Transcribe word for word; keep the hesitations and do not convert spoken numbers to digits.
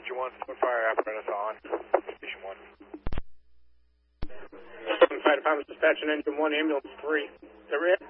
Engine one, fire apparatus on. Station one. Fire Department dispatching Engine one, ambulance three. Is that right?